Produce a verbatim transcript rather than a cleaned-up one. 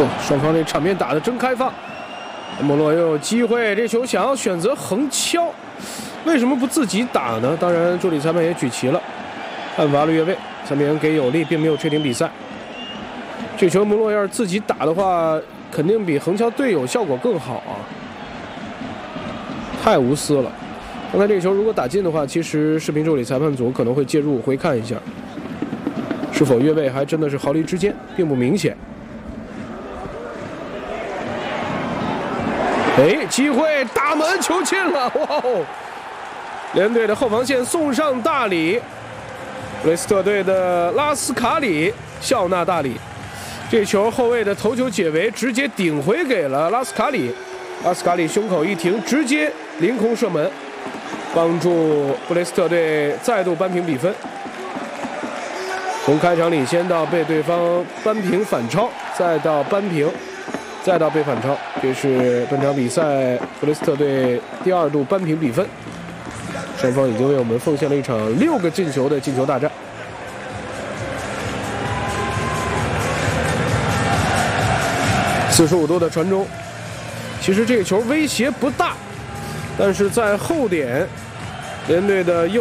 这双方这场面打得真开放。莫洛又有机会，这球想要选择横敲，为什么不自己打呢？当然，助理裁判也举旗了，判罚了越位，三比零给有利，并没有吹停比赛。这球莫洛要是自己打的话，肯定比横敲队友效果更好啊！太无私了。刚才这个球如果打进的话，其实视频助理裁判组可能会介入回看一下，是否越位还真的是毫厘之间，并不明显。哎，机会，大门球进了！哇哦！连队的后防线送上大礼，布雷斯特队的拉斯卡里笑纳大礼。这球后卫的头球解围，直接顶回给了拉斯卡里。拉斯卡里胸口一停，直接凌空射门，帮助布雷斯特队再度扳平比分。从开场领先到被对方扳平反超，再到扳平，再到被反超，这是本场比赛布雷斯特队第二度扳平比分。双方已经为我们奉献了一场六个进球的进球大战。四十五度的传中，其实这个球威胁不大，但是在后点，连队的右。